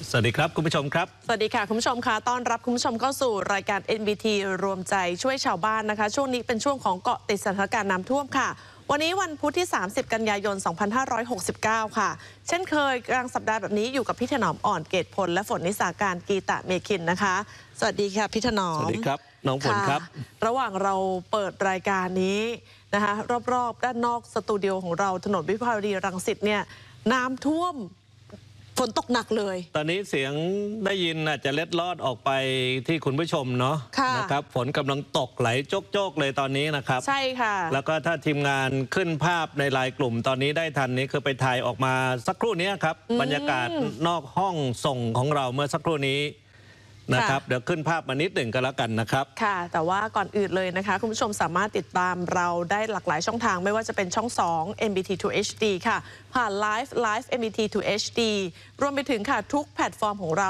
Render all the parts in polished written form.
สวัสดีครับคุณผู้ชมครับสวัสดีค่ะคุณผู้ชมค่ะต้อนรับคุณผู้ชมเข้าสู่รายการ NBT รวมใจช่วยชาวบ้านนะคะช่วงนี้เป็นช่วงของเกาะติดสถานการณ์น้ำท่วมค่ะวันนี้วันพุธที่30กันยายน2569ค่ะเช่นเคยกลางสัปดาห์แบบนี้อยู่กับพี่ถนอมอ่อนเกตพลและฝนนิสาการกีตะเมคินนะคะสวัสดีค่ะพี่ถนอมสวัสดีครับน้องฝนครับระหว่างเราเปิดรายการนี้นะคะรอบๆด้านนอกสตูดิโอของเราถนนวิภาวดีรังสิตเนี่ยน้ำท่วมฝนตกหนักเลยตอนนี้เสียงได้ยินอาจจะเล็ดลอดออกไปที่คุณผู้ชมเนาะนะครับฝนกำลังตกไหลโจกๆเลยตอนนี้นะครับใช่ค่ะแล้วก็ถ้าทีมงานขึ้นภาพในไลน์กลุ่มตอนนี้ได้ทันนี้คือไปถ่ายออกมาสักครู่นี้ครับบรรยากาศนอกห้องส่งของเราเมื่อสักครู่นี้นะครับเดี๋ยวขึ้นภาพมานิดหนึ่งก็แล้วกันนะครับค่ะแต่ว่าก่อนอื่นเลยนะคะคุณผู้ชมสามารถติดตามเราได้หลากหลายช่องทางไม่ว่าจะเป็นช่อง2 MBT2 HD ค่ะผ่านไลฟ์ MBT2 HD รวมไปถึงค่ะทุกแพลตฟอร์มของเรา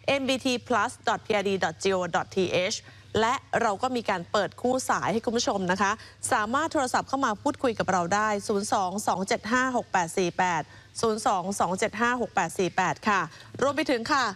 mbtplus.prd.go.th และเราก็มีการเปิดคู่สายให้คุณผู้ชมนะคะสามารถโทรศัพท์เข้ามาพูดคุยกับเราได้02-275-6848 02-275-6848 ค่ะรวมไปถึงค่ะ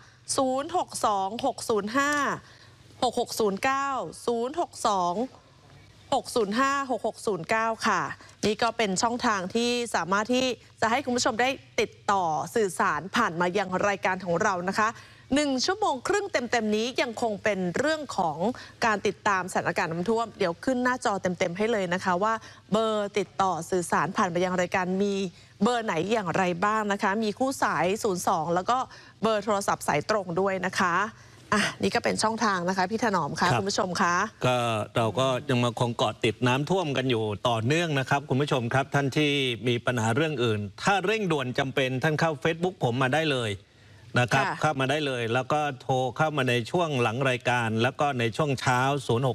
062-605-6609 ค่ะนี่ก็เป็นช่องทางที่สามารถที่จะให้คุณผู้ชมได้ติดต่อสื่อสารผ่านมายังรายการของเรานะคะ1 ชั่วโมงครึ่งเต็มๆนี้ยังคงเป็นเรื่องของการติดตามสถานการณ์น้ำท่วมเดี๋ยวขึ้นหน้าจอเต็มๆให้เลยนะคะว่าเบอร์ติดต่อสื่อสารผ่านมายังรายการมีเบอร์ไหนอย่างไรบ้างนะคะมีคู่สาย02แล้วก็เบอร์โทรศัพท์สายตรงด้วยนะคะนี่ก็เป็นช่องทางนะคะพี่ถนอมค่ะคุณผู้ชมคะก็เราก็ยังมาคงเกาะติดน้ำท่วมกันอยู่ต่อเนื่องนะครับคุณผู้ชมครับท่านที่มีปัญหาเรื่องอื่นถ้าเร่งด่วนจำเป็นท่านเข้า Facebook ผมมาได้เลยนะครับเข้ามาได้เลยแล้วก็โทรเข้ามาในช่วงหลังรายการแล้วก็ในช่วงเช้า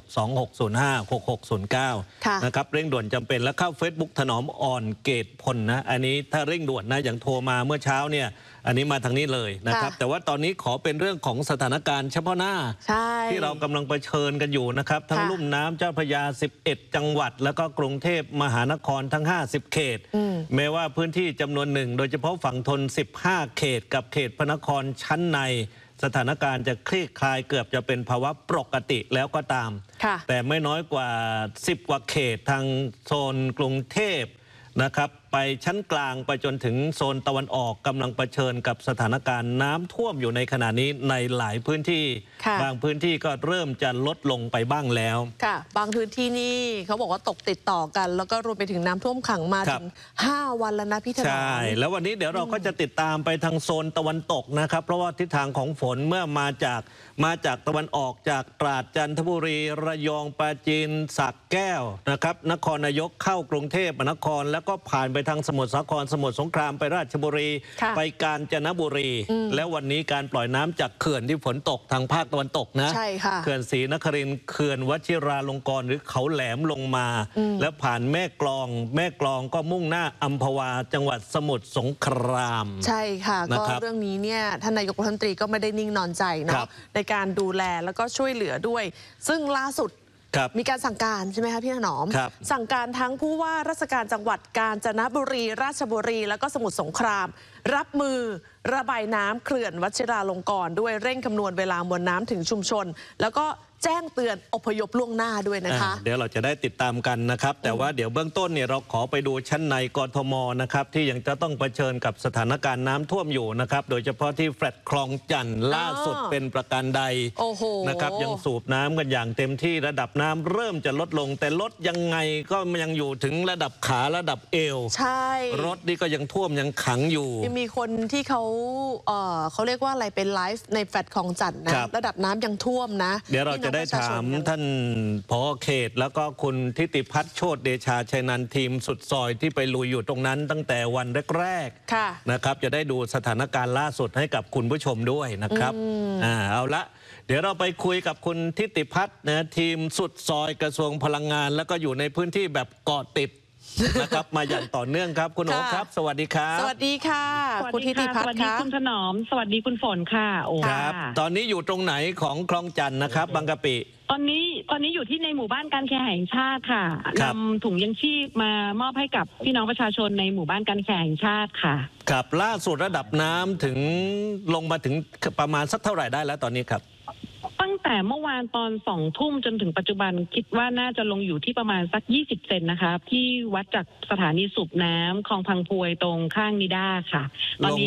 0626056609นะครับเร่งด่วนจำเป็นแล้วเข้า Facebook ถนอมอ่อนเกตพลนะอันนี้ถ้าเร่งด่วนนะอย่างโทรมาเมื่อเช้าเนี่ยอันนี้มาทางนี้เลยนะครับแต่ว่าตอนนี้ขอเป็นเรื่องของสถานการณ์เฉพาะหน้าที่เรากำลังเผชิญกันอยู่นะครับทั้งลุ่มน้ำเจ้าพระยา11จังหวัดแล้วก็กรุงเทพมหานครทั้ง50เขตแม้ว่าพื้นที่จำนวนหนึ่งโดยเฉพาะฝั่งทน15เขตกับเขตพระนครชั้นในสถานการณ์จะคลี่คลายเกือบจะเป็นภาวะปกติแล้วก็ตามแต่ไม่น้อยกว่า10กว่าเขตทางโซนกรุงเทพนะครับไปชั้นกลางไปจนถึงโซนตะวันออกกำลังเผชิญกับสถานการณ์น้ำท่วมอยู่ในขณะนี้ในหลายพื้นที่บางพื้นที่ก็เริ่มจะลดลงไปบ้างแล้วค่ะบางพื้นที่นี่เขาบอกว่าตกติดต่อกันแล้วก็รวมไปถึงน้ำท่วมขังมาถึง5 วันแล้วนะพี่ถนอมใช่แล้ววันนี้เดี๋ยวเราก็จะติดตามไปทางโซนตะวันตกนะครับเพราะว่าทิศทางของฝนเมื่อมาจากตะวันออกจากตราดจันทบุรีระยองปราจีนสระแก้วนะครับนครนายกเข้ากรุงเทพมหานครแล้วก็ผ่านไปทางสมุทรสาครสมุทรสงครามไปราชบุรีไปกาญจนบุรีแล้ววันนี้การปล่อยน้ำจากเขื่อนที่ฝนตกทางภาคตะวันตกนะใช่ค่ะเขื่อนศรีนครินทร์เขื่อนวชิราลงกรณ์หรือเขาแหลมลงมาแล้วผ่านแม่กลองก็มุ่งหน้าอัมพวาจังหวัดสมุทรสงครามใช่ค่ะก็เรื่องนี้เนี่ยท่านนายกรัฐมนตรีก็ไม่ได้นิ่งนอนใจเนาะในการดูแลแล้วก็ช่วยเหลือด้วยซึ่งล่าสุดมีการสั่งการใช่ไหมคะพี่ถนอมสั่งการทั้งผู้ว่าราชการจังหวัดกาญจนบุรีราชบุรีแล้วก็สมุทรสงครามรับมือระบายน้ำเขื่อนวชิราลงกรณ์ด้วยเร่งคำนวณเวลามวลน้ำถึงชุมชนแล้วก็แจ้งเตือนอพยพล่วงหน้าด้วยนะคะเดี๋ยวเราจะได้ติดตามกันนะครับแต่ว่าเดี๋ยวเบื้องต้นเนี่ยเราขอไปดูชั้นในกทมนะครับที่ยังจะต้องเผชิญกับสถานการณ์น้ำท่วมอยู่นะครับโดยเฉพาะที่แฟลตคลองจันทร์ล่าสุดเป็นประการใดนะครับยังสูบน้ำกันอย่างเต็มที่ระดับน้ำเริ่มจะลดลงแต่ลดยังไงก็ยังอยู่ถึงระดับขาระดับเอวใช่รถนี่ก็ยังท่วมยังขังอยู่มีคนที่เขาเรียกว่าอะไรเป็นไลฟ์ในแฟลตคลองจันทร์นะระดับน้ำยังท่วมนะเดี๋ยวเราจะได้ถามท่านผอ.เขตแล้วก็คุณทิติพัฒน์โชติเดชาชัยนันท์ทีมสุดซอยที่ไปลุยอยู่ตรงนั้นตั้งแต่วันแรกๆนะครับจะได้ดูสถานการณ์ล่าสุดให้กับคุณผู้ชมด้วยนะครับเอาละเดี๋ยวเราไปคุยกับคุณทิติพัฒน์นะทีมสุดซอยกระทรวงพลังงานแล้วก็อยู่ในพื้นที่แบบเกาะติดนะครับมาอย่างต่อเนื่องครับคุณโอ๋ครับสวัสดีครับสวัสดีค่ะคุณทิติพัฒน์สวัสดีค่ะคุณถนอมสวัสดีคุณฝนค่ะโอ้ครับค่ะตอนนี้อยู่ตรงไหนของคลองจันทน์นะครับบางกะปิตอนนี้อยู่ที่ในหมู่บ้านการแข่แห่งชาติค่ะครับนำถุงยังชีพมามอบให้กับพี่น้องประชาชนในหมู่บ้านการแข่แห่งชาติค่ะครับล่าสุดระดับน้ำถึงลงมาถึงประมาณสักเท่าไหร่ได้แล้วตอนนี้ครับตั้งแต่เมื่อวานตอน2 ทุ่มจนถึงปัจจุบันคิดว่าน่าจะลงอยู่ที่ประมาณสัก20 เซนนะคะที่วัดจากสถานีสูบน้ำคลองพังพวยตรงข้างนิด้าค่ะตอนลงนี้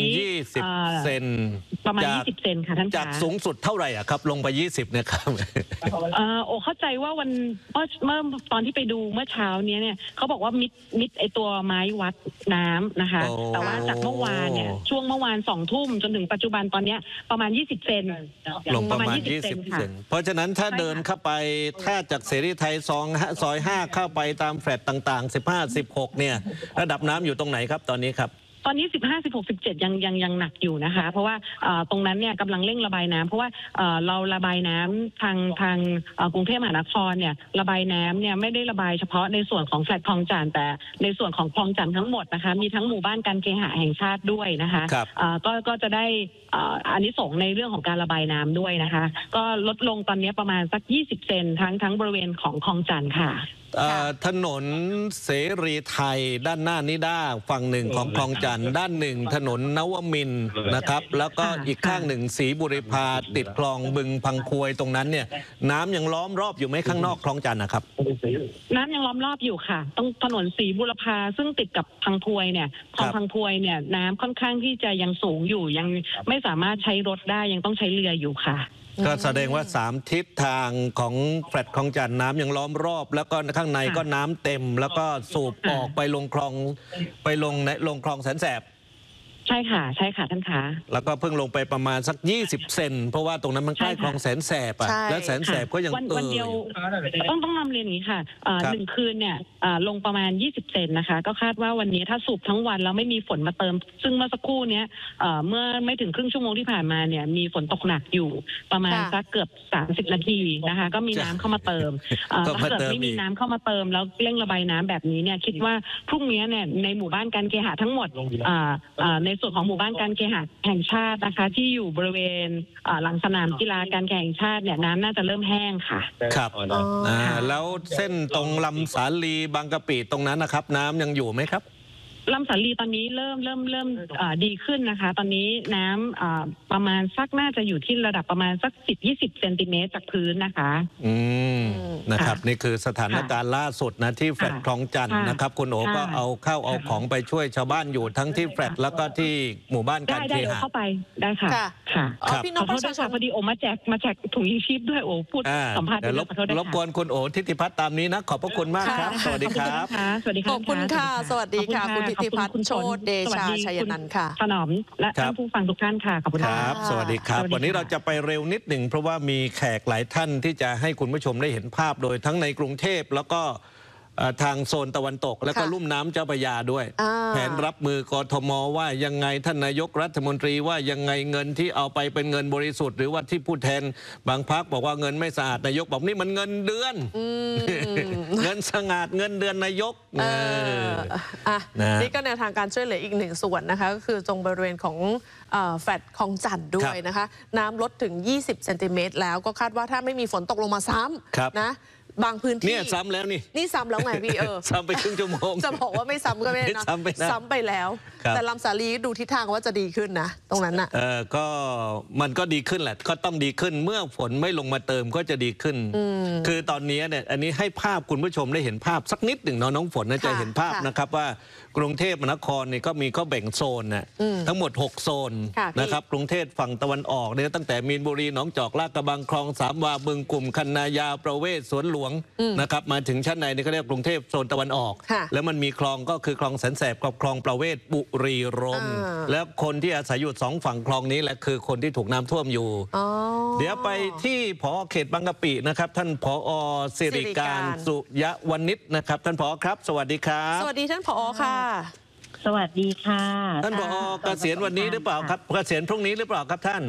20 เซนประมาณจาก 20 เซนค่ะท่านจากคะสูงสุดเท่าไหร่อ่ะครับลงไป 20เนี่ยครับโอ้เข้าใจว่าวันเมื่อตอนที่ไปดูเมื่อเช้านี้เนี่ยเขาบอกว่ามิดไอตัวไม้วัดน้ำนะคะโอ้แต่ว่าจากเมื่อวานเนี่ยช่วงเมื่อวาน2 ทุ่มจนถึงปัจจุบันตอนเนี้ยประมาณ20 เซนลงประมาณ 20 20 เซเซนนเพราะฉะนั้นถ้าใช่ค่ะเดินเข้าไปถ้าจากเสรีไทยซอย 5 เข้าไปตามแฟลตต่างๆ 15 16เนี่ยระดับน้ำอยู่ตรงไหนครับตอนนี้ครับตอนนี้15 16 17ยังหนักอยู่นะคะ เพราะว่าตรงนั้นเนี่ยกำลังเร่งระบายน้ำเพราะว่าเราระบายน้ำทางกรุงเทพมหานครเนี่ยระบายน้ำเนี่ยไม่ได้ระบายเฉพาะในส่วนของแฟลตคลองจันทน์แต่ในส่วนของคลองจันทน์ทั้งหมดนะคะมีทั้งหมู่บ้านการเคหะแห่งชาติด้วยนะคะครับก็จะได้อานิสงส์ในเรื่องของการระบายน้ำด้วยนะคะ ก็ลดลงตอนนี้ประมาณสัก20 เซนทั้งบริเวณของคลองจันทน์ค่ะถนนเสรีไทยด้านหน้านิด้าฝั่งหนึ่งของคลองจันทน์ด้านหนึ่งถนนนวมินทร์นะครับแล้วก็อีกข้างหนึ่งศรีบุริพาติดคลองบึงพังควยตรงนั้นเนี่ยน้ำยังล้อมรอบอยู่ไหมข้างนอกคลองจันทน์นะครับน้ำยังล้อมรอบอยู่ค่ะตรงถนนศรีบุรพาซึ่งติดกับพังพวยเนี่ยคลองพังพวยเนี่ยน้ำค่อนข้างที่จะยังสูงอยู่ยังไม่สามารถใช้รถได้ยังต้องใช้เรืออยู่ค่ะก็แสดงว่า3ทิศทางของแฟลตคลองจันทน์น้ำยังล้อมรอบ แล้วก็ข้างในก็น้ำเต็ม แล้วก็สูบออกไปลงคลองไปลงคลองแสนแสบใช่ค่ะท่านคะแล้วก็เพิ่งลงไปประมาณสัก20 เซนเพราะว่าตรงนั้นมันใกล้คลองแสนแสบอ่ะใช่และแสนแสบก็ยังวันเดียวต้องนำเรียนอย่างนี้ค่ะครับ 1 คืนเนี่ยลงประมาณ20 เซนนะคะก็คาดว่าวันนี้ถ้าสูบทั้งวันแล้วไม่มีฝนมาเติม ซึ่งเมื่อสักครู่เนี้ยเมื่อไม่ถึงครึ่งชั่วโมงที่ผ่านมาเนี่ยมีฝนตกหนักอยู่ประมาณสักเกือบ30 นาทีนะคะก็มีน้ำเข้ามาเติมถ้าเกิดไม่มีน้ำเข้ามาเติมแล้วเร่งระบายน้ำแบบนี้เนี่ยคิดว่าพรุ่งนี้เนี่ยในหมู่บ้านการเคหะทั้งหมดในส่วนของหมู่บ้านการเคหะแห่งชาตินะคะที่อยู่บริเวณหลังสนามกีฬาการแข่งชาติเนี่ยน้ำน่าจะเริ่มแห้งค่ะครับแล้วเส้นตรงลำสาลีบางกะปิตรงนั้นนะครับ น้ำยังอยู่ไหมครับลำสาลีตอนนี้เริ่มดีขึ้นนะคะ ตอนนี้น้ำประมาณสักน่าจะอยู่ที่ระดับประมาณสัก10-20 เซนติเมตรจากพื้นนะคะนะครับค่ะนี่คือสถานการณ์ล่าสุดนะที่แฟลตคลองจันทน์ค่ะนะครับคุณโอค่ะก็เอาข้าวเอาของไปช่วยชาวบ้านอยู่ทั้งที่แฟลตแล้วก็ที่หมู่บ้านการได้เคเดี๋ยวหะเข้าไปได้ค่ะค่ะค่ะพี่ขน้ออง โทปษระด้วชาย ชค่ะนพอดีโอมาแจกถุงยังชีพด้วยโอพูดสัมภาษณ์เดี๋ยวขอโทษด้วยรบกวนคุณโอทิติพัฒน์ตามนี้นะขอบพระคุณมากครับค่ะสวัสดีครับสวัสดีค่ะขอบคุณค่ะ สวัสดีค่ะ คุณทิติพัฒน์โชติเดชาชัยนันท์ค่ะถนอมและครัท่าบนผู้ฟังทุกท่านค่ะขอบคุณคค่ะรับ สวัสดีครับสวัสดีค่ะวันนี้เราจะไปเร็วนิดหนึ่งเพราะว่ามีแขกหลายท่านที่จะให้คุณผู้ชมได้เห็นภาพโดยทั้งในกรุงเทพแล้วก็ทางโซนตะวันตก แล้วก็ค่ะลุ่มน้ำเจ้าพระยาด้วยอ่าแผนรับมือกทมว่ายังไงท่านนายกรัฐมนตรีว่ายังไงเงินที่เอาไปเป็นเงินบริสุทธิ์หรือว่าที่ผู้แทนบางพักบอกว่าเงินไม่สะอาดนายกบอกนี่มันเงินเดือน เงินสงาดเงินเดือนนายกอ่ะนะนี่ก็แนวทางการช่วยเหลืออีกหนึ่งส่วนนะคะก็คือตรงบริเวณของแฟลตคลองจันทน์ด้วยนะคะ น้ำลดถึง 20 เซนติเมตรแล้วก็คาดว่าถ้าไม่มีฝนตกลงมาซ้ครับำนะ บางพื้นที่เนี่ยซ้ำแล้วนี่นี่ซ้ำแล้วไงพี่ซ้ำไปครึ่งชั่วโมงจะบอกว่าไม่ซ้ำก็ไม่ได้นะซ้ำไปนะซ้ำไปแล้วครับแต่ลำสาลีดูทิศทางว่าจะดีขึ้นนะ ตรงนั้นน่ะก็มันก็ดีขึ้นแหละก็ต้องดีขึ้นเมื่อฝนไม่ลงมาเติมก็จะดีขึ้น คือตอนนี้เนี่ยอันนี้ให้ภาพคุณผู้ชมได้เห็นภาพสักนิดหนึ่งเนาะน้องฝนน่าจะเห็นภาพค่ะนะครับว่ากรุงเทพมหานครเนี่ยก็มีก็แบ่งโซนนะทั้งหมด 6 โซนค่ะพี่นะครับกรุงเทพฝั่งตะวันออกเนี่ยตั้งแต่มีนบุรีหนองจอกลาดกระบังคลองสามวาบึงกลุ่มคันนายาวประเวศสวนหลวงนะครับมาถึงชั้นในนี่เขาเรียกกรุงเทพโซนตะวันออกค่ะแล้วมันมีคลองก็คือคลองแสนแสบกับคลองประเวศบุรีรัมย์ แล้วคนที่อาศัยอยู่สองฝั่งคลองนี้แหละคือคนที่ถูกน้ำท่วมอยู่อ๋อเดี๋ยวไปที่ผอเขตบางกะปินะครับท่านผอสิริการสุยวณิชนะครับ ท่านผอครับ สวัสดีครับสวัสดีท่านผอค่ะสวัสดีค่ะท่านผอเกษียณวันนี้หรือเปล่าครับเกษียณพรุ่งนี้หรือเปล่าครับท่าน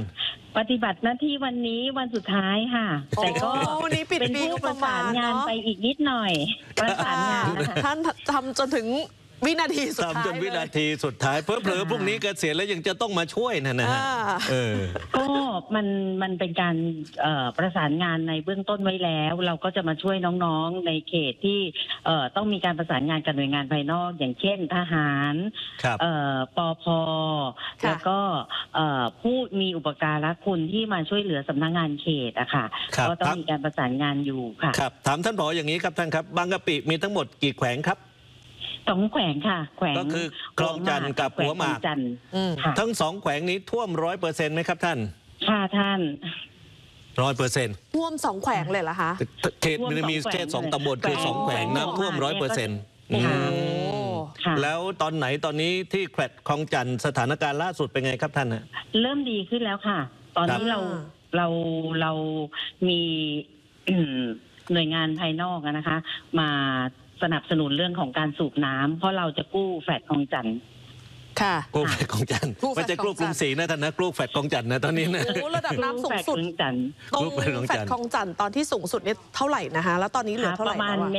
ปฏิบัติหน้าที่วันนี้วันสุดท้ายค่ะ แต่ก็โอ้วันนี้ปิดเป็นปีผู้ก็ประสานงานไปอีกนิดหน่อย ประสานงานนะคะท่านทำจนถึงวินาทีสุดท้ายทำจนวินาทีสุดท้ายเผลอๆพรุ่งนี้เกษียณแล้วยังจะต้องมาช่วยนะฮะก็มันเป็นการประสานงานในเบื้องต้นไว้แล้ว เราก็จะมาช่วยน้องๆในเขตที่ต้องมีการประสานงานกับหน่วยงานภายนอก อย่างเช่นทหารครับปภแล้วก็ผู้มีอุปการะคุณที่มาช่วยเหลือสำนักงานเขตอะค่ะครับก็ต้องมีการประสานงานอยู่ค่ะครับถามท่านผออย่างนี้ครับท่านครับบางกะปิมีทั้งหมดกี่แขวงครับ 2 แขวงค่ะ แขวงก็คือคลองจันทร์กับหัวหมากแขวงคลองจันทร์อืมค่ะทั้ง2แขวงนี้ท่วม100%ไหมครับท่านค่ะท่าน 100% ท่วม2 แขวงเลยเหรอคะเขตมันมีแค่2ตำบลคือ2แขวงน้ำท่วม 100% ค่ะ ค่ะแล้วตอนไหนตอนนี้ที่แขวงคลองจันทร์สถานการณ์ล่าสุดเป็นไงครับท่านฮะเริ่มดีขึ้นแล้วค่ะ ตอนนี้ครับเรามีหน่วยงานภายนอกนะคะ มาสนับสนุนเรื่องของการสูบน้ำเพราะเราจะกู้แฟลตคลองจันทร์ค่ะกลูกแฝดของจันทร์กลูกแฝดไม่ใช่กลูกกรุงศรีนะท่านนะกลูกแฝดของจันทร์นะตอนนี้นะโอ้ระดับน้ำสูงสุดกู้แฟลตคลองจันทร์ตรงลูกแฝดของแฟจัดนทร์คลองจันทร์ตอนที่สูงสุดเนี่ยเท่าไหร่นะคะแล้วตอนนี้เหลือเท่าไหปร่ระมาณแล้วอะ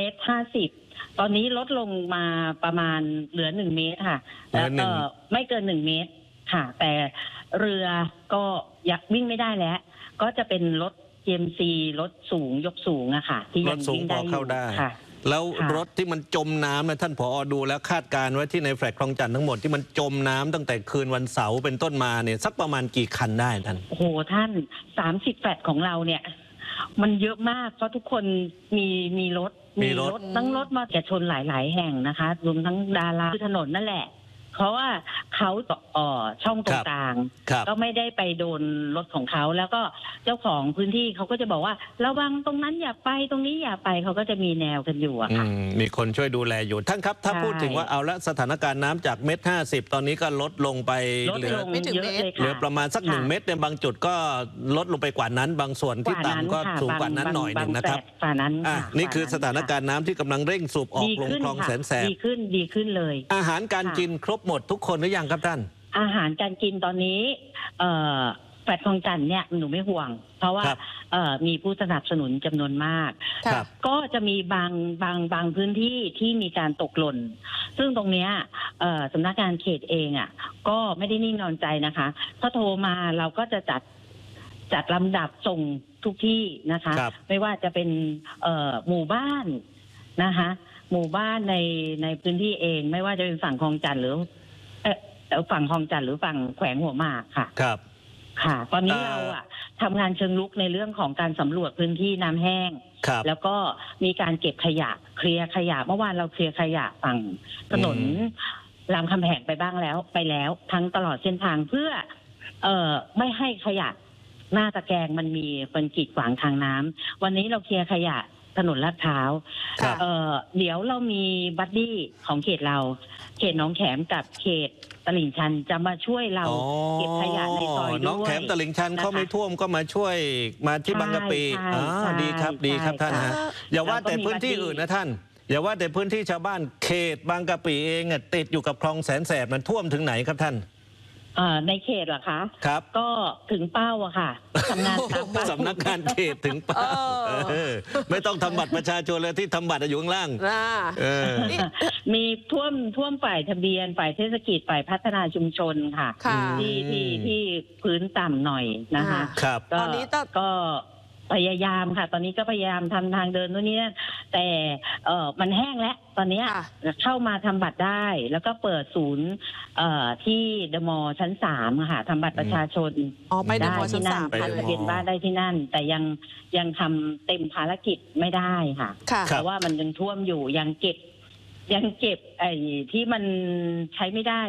1.50 ตอนนี้ลดลงมาประมาณเหลือ1 เมตรค่ะ แล้วก็ไม่เกิน1 เมตรค่ะ แต่เรือก็อยากวิ่งไม่ได้แล้ว ก็จะเป็นรถ GMC รถสูงยกสูงอะค่ะ ที่รยัถงสูงวิ่งพได้ออเข้ายู่ได้ค่ะแล้วค่ะรถที่มันจมน้ำนะท่านผอดูแล้วคาดการณ์ไว้ที่ในแฟลตคลองจันทร์ทั้งหมดที่มันจมน้ำตั้งแต่คืนวันเสาร์เป็นต้นมาเนี่ยสักประมาณกี่คันได้ท่านโอ้โหท่าน30 แฟลตของเราเนี่ย มันเยอะมากเพราะทุกคนมีรถมีรถทั้งรถมาแกชนหลาย ๆ แห่งนะคะรวมทั้งดาราคือถนนนั่นแหละ เพราะว่าเขาช่องตรงกลางครับก็ไม่ได้ไปโดนรถของเขาแล้วก็เจ้าของพื้นที่เขาก็จะบอกว่าระวังตรงนั้นอย่าไปตรงนี้อย่าไปเขาก็จะมีแนวกันอยู่อะค่ะมีคนช่วยดูแลอยู่ท่านครับ ถ้าใช่พูดถึงว่าเอาละสถานการณ์น้ำจาก1.50 ตอนนี้ก็ลดลงไปลดเหลืลองไม่ถึงเยอะเมตรเลยเหลือค่ะประมาณสักค่ะ 1 เมตรในบางจุดก็ลดลงไปกว่านั้น บางส่วนที่ต่ำก็สูงกว่านั้นหน่อยหนึ่งนะครับฝ่านั้นอ่ะค่ะนี่คือสถานการณ์น้ำที่กำลังเร่งสูบออกดีลงขึ้นคลองค่ะแสนแสบดีขึ้นเลยอาหารการกินครบหมดทุกคนหรือยังครับท่านอาหารการกินตอนนี้แฟลตคลองจันทร์เนี่ยหนูไม่ห่วง เพราะว่าครับมีผู้สนับสนุนจำนวนมากครับก็จะมีบางพื้นที่ที่มีการตกหล่น ซึ่งตรงเนี้ยสำนักงานเขตเองอ่ะก็ไม่ได้นิ่งนอนใจนะคะถ้าโทรมาเราก็จะจัดลำดับส่งทุกที่นะคะครับไม่ว่าจะเป็นหมู่บ้านนะคะหมู่บ้านในพื้นที่เอง ไม่ว่าจะเป็นฝั่งคลองจันทร์หรือฝั่งคลองจันทร์หรือฝั่งแขวงหัวหมากค่ะครับค่ะ ตอนนี้อ่าเราอะทำงานเชิงลุกในเรื่องของการสำรวจพื้นที่น้ำแห้งครับแล้วก็มีการเก็บขยะเคลียร์ขยะเมื่อวานเราเคลียร์ขยะฝั่งถนนรามคำแหงไปแล้วทั้งตลอดเส้นทางเพื่อไม่ให้ขยะหน้าตะแกรงมันมีคนกีดขวางทางน้ำวันนี้เราเคลียร์ขยะถนนลาดพร้าวครับเดี๋ยวเรามีบัดดี้ของเขตเรา เขตหนองแขมกับเขตตลิ่งชันจะมาช่วยเราเก็บขยะในซอยด้วยน้องแขมตลิ่งชันนะคะเขาไม่ท่วมก็มาช่วยมาที่ใช่บางกะปิใช่ใช่ดีครับดีครับใช่ท่านฮะใช่อย่าว่าแต่แล้วก็มีพื้นที่บัดดี้อื่นนะท่าน อย่าว่าแต่พื้นที่ชาวบ้านเขตบางกะปิเองอะติดอยู่กับคลองแสนแสบมันท่วมถึงไหนครับท่านในเขตเหรอคะครับก็ถึงเป้าอะค่ะทำงานตามเป้าสำนักงานเขตถึงเป้าเออไม่ต้องทำบัตรประชาชนเลยที่ทำบัตรอยู่ข้างล่างนะเออนี่มีท่วมฝ่ายทะเบียนฝ่ายเทศกิจฝ่ายพัฒนาชุมชนค่ะค่ะที่พื้นต่ำหน่อยนะคะครับตอนนี้ต้องก็พยายามค่ะ ตอนนี้ก็พยายามทำทางเดินตัวนี้นะแต่มันแห้งแล้วตอนเนี้ยค่ะเข้ามาทำบัตรได้ แล้วก็เปิดศูนย์ที่เดอะมอลล์ชั้น3ค่ะทำบัตรประชาชนอ๋อไปเดอะมอลล์ชั้นได้สามที่ไปนั่นเดอะมอลล์ทะเบียนบ้านได้ที่นั่น แต่ยังทำเต็มภารกิจไม่ได้ค่ะค่ะคเพรับราะว่ามันยังท่วมอยู่ยังเก็บไอ้ที่มันใช้ไม่ได้